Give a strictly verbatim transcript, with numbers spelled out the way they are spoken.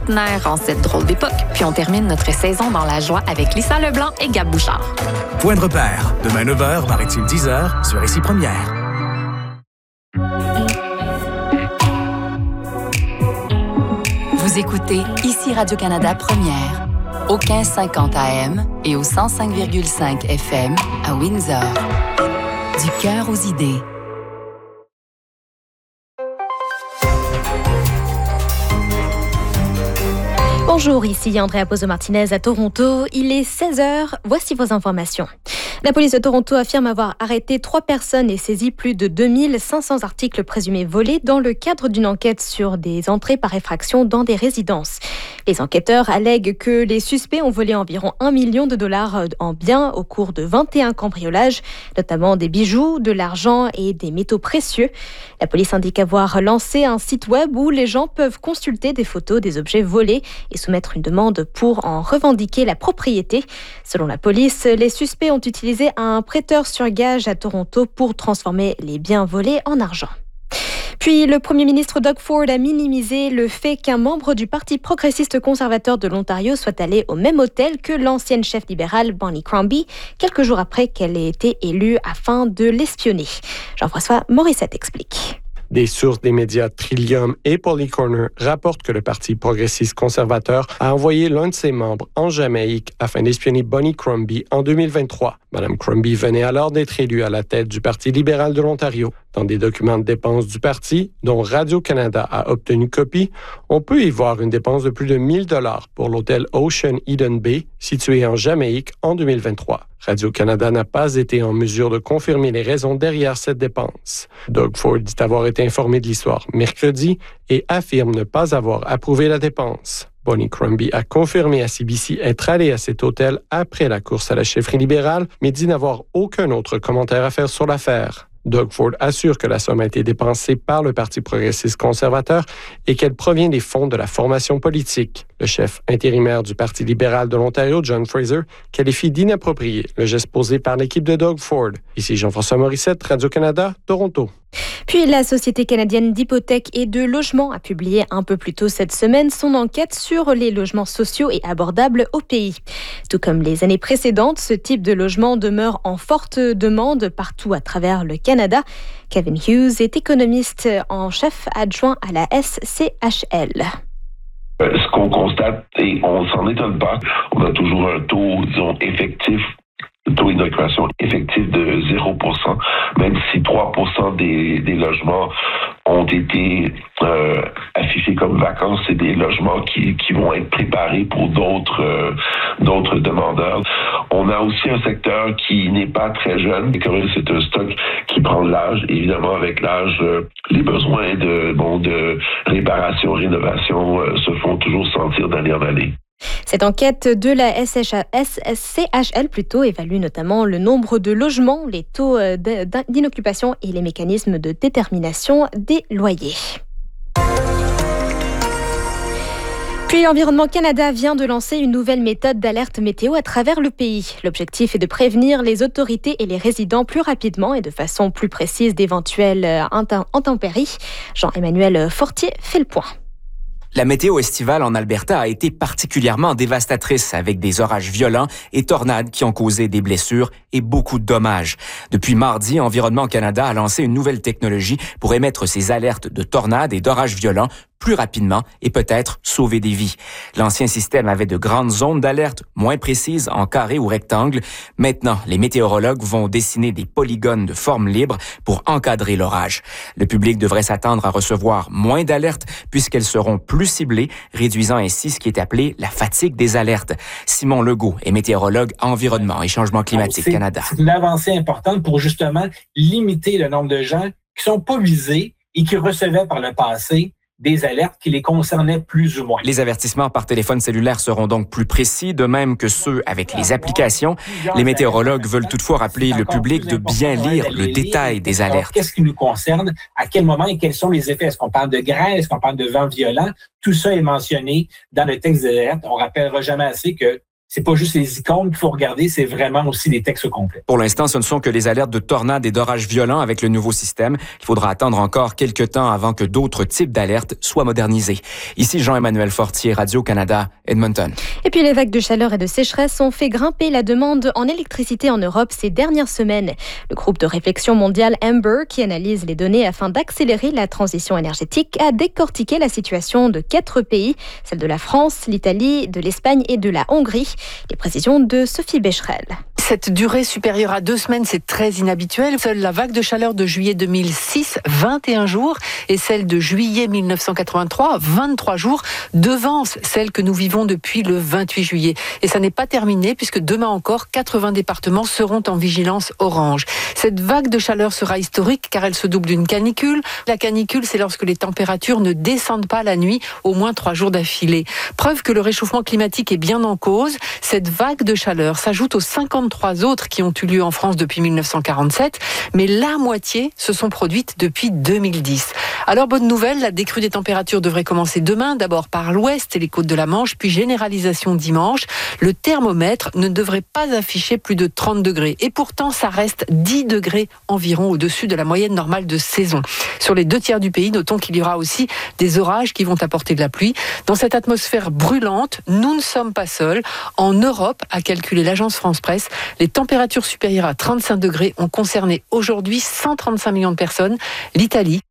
En cette drôle d'époque, puis on termine notre saison dans la joie avec Lisa Leblanc et Gab Bouchard. Point de repère, demain neuf heures, Maritime dix heures, sur Ici Première. Vous écoutez Ici Radio-Canada Première, au quinze cinquante A M et au cent cinq virgule cinq F M à Windsor. Du cœur aux idées. Bonjour, ici Andrea Pozo-Martinez à Toronto. Il est seize heures. Voici vos informations. La police de Toronto affirme avoir arrêté trois personnes et saisi plus de deux mille cinq cents articles présumés volés dans le cadre d'une enquête sur des entrées par effraction dans des résidences. Les enquêteurs allèguent que les suspects ont volé environ un million de dollars en biens au cours de vingt et un cambriolages, notamment des bijoux, de l'argent et des métaux précieux. La police indique avoir lancé un site web où les gens peuvent consulter des photos des objets volés et soumettre une demande pour en revendiquer la propriété. Selon la police, les suspects ont utilisé un prêteur sur gage à Toronto pour transformer les biens volés en argent. Puis, le premier ministre Doug Ford a minimisé le fait qu'un membre du Parti progressiste conservateur de l'Ontario soit allé au même hôtel que l'ancienne chef libérale Bonnie Crombie, quelques jours après qu'elle ait été élue afin de l'espionner. Jean-François Morissette explique. Des sources des médias Trillium et Polycorner rapportent que le Parti progressiste conservateur a envoyé l'un de ses membres en Jamaïque afin d'espionner Bonnie Crombie en deux mille vingt-trois. Madame Crombie venait alors d'être élue à la tête du Parti libéral de l'Ontario. Dans des documents de dépenses du parti, dont Radio-Canada a obtenu copie, on peut y voir une dépense de plus de mille dollars pour l'hôtel Ocean Eden Bay, situé en Jamaïque en deux mille vingt-trois. Radio-Canada n'a pas été en mesure de confirmer les raisons derrière cette dépense. Doug Ford dit avoir été informé de l'histoire mercredi et affirme ne pas avoir approuvé la dépense. Bonnie Crombie a confirmé à C B C être allée à cet hôtel après la course à la chefferie libérale, mais dit n'avoir aucun autre commentaire à faire sur l'affaire. Doug Ford assure que la somme a été dépensée par le Parti progressiste conservateur et qu'elle provient des fonds de la formation politique. Le chef intérimaire du Parti libéral de l'Ontario, John Fraser, qualifie d'inapproprié le geste posé par l'équipe de Doug Ford. Ici Jean-François Morissette, Radio-Canada, Toronto. Puis la Société canadienne d'hypothèques et de logement a publié un peu plus tôt cette semaine son enquête sur les logements sociaux et abordables au pays. Tout comme les années précédentes, ce type de logement demeure en forte demande partout à travers le Canada. Kevin Hughes est économiste en chef adjoint à la S C H L. Ce qu'on constate, et on s'en étonne pas, on a toujours un taux, disons, effectif, le taux d'inoccupation effectif de zéro pour cent, même si trois pour cent des, des logements ont été euh, affichés comme vacants, c'est des logements qui, qui vont être préparés pour d'autres, euh, d'autres demandeurs. On a aussi un secteur qui n'est pas très jeune, quand même c'est un stock qui prend de l'âge. Évidemment, avec l'âge, euh, les besoins de, bon, de réparation, rénovation euh, se font toujours sentir d'année en année. Cette enquête de la S C H L plutôt évalue notamment le nombre de logements, les taux d'inoccupation et les mécanismes de détermination des loyers. Puis Environnement Canada vient de lancer une nouvelle méthode d'alerte météo à travers le pays. L'objectif est de prévenir les autorités et les résidents plus rapidement et de façon plus précise d'éventuelles intempéries. Jean-Emmanuel Fortier fait le point. La météo estivale en Alberta a été particulièrement dévastatrice avec des orages violents et tornades qui ont causé des blessures et beaucoup de dommages. Depuis mardi, Environnement Canada a lancé une nouvelle technologie pour émettre ces alertes de tornades et d'orages violents plus rapidement et peut-être sauver des vies. L'ancien système avait de grandes zones d'alerte moins précises en carré ou rectangle. Maintenant, les météorologues vont dessiner des polygones de forme libre pour encadrer l'orage. Le public devrait s'attendre à recevoir moins d'alertes puisqu'elles seront plus ciblées, réduisant ainsi ce qui est appelé la fatigue des alertes. Simon Legault est météorologue à Environnement et Changement climatique c'est, Canada. C'est une avancée importante pour justement limiter le nombre de gens qui sont pas visés et qui recevaient par le passé des alertes qui les concernaient plus ou moins. Les avertissements par téléphone cellulaire seront donc plus précis, de même que ceux avec les applications. Les météorologues veulent toutefois rappeler le public de bien lire le détail des alertes. Qu'est-ce qui nous concerne, à quel moment et quels sont les effets? Est-ce qu'on parle de grêle? Est-ce qu'on parle de vent violent? Tout ça est mentionné dans le texte des alertes. On ne rappellera jamais assez que c'est pas juste les icônes qu'il faut regarder, c'est vraiment aussi les textes complets. Pour l'instant, ce ne sont que les alertes de tornades et d'orages violents avec le nouveau système. Il faudra attendre encore quelques temps avant que d'autres types d'alertes soient modernisés. Ici Jean-Emmanuel Fortier, Radio-Canada, Edmonton. Et puis les vagues de chaleur et de sécheresse ont fait grimper la demande en électricité en Europe ces dernières semaines. Le groupe de réflexion mondial Amber, qui analyse les données afin d'accélérer la transition énergétique, a décortiqué la situation de quatre pays, celle de la France, l'Italie, de l'Espagne et de la Hongrie. Les précisions de Sophie Becherel. Cette durée supérieure à deux semaines, c'est très inhabituel. Seule la vague de chaleur de juillet deux mille six, vingt et un jours, et celle de juillet mille neuf cent quatre-vingt-trois, vingt-trois jours, devance celle que nous vivons depuis le vingt-huit juillet. Et ça n'est pas terminé puisque demain encore, quatre-vingts départements seront en vigilance orange. Cette vague de chaleur sera historique car elle se double d'une canicule. La canicule, c'est lorsque les températures ne descendent pas la nuit au moins trois jours d'affilée. Preuve que le réchauffement climatique est bien en cause. Cette vague de chaleur s'ajoute aux cinquante-trois autres qui ont eu lieu en France depuis mille neuf cent quarante-sept, mais la moitié se sont produites depuis deux mille dix. Alors bonne nouvelle, la décrue des températures devrait commencer demain, d'abord par l'ouest et les côtes de la Manche, puis généralisation dimanche. Le thermomètre ne devrait pas afficher plus de trente degrés et pourtant ça reste dix degrés environ au-dessus de la moyenne normale de saison. Sur les deux tiers du pays, notons qu'il y aura aussi des orages qui vont apporter de la pluie. Dans cette atmosphère brûlante, nous ne sommes pas seuls. En Europe, a calculé l'agence France Presse, les températures supérieures à trente-cinq degrés ont concerné aujourd'hui cent trente-cinq millions de personnes. L'Italie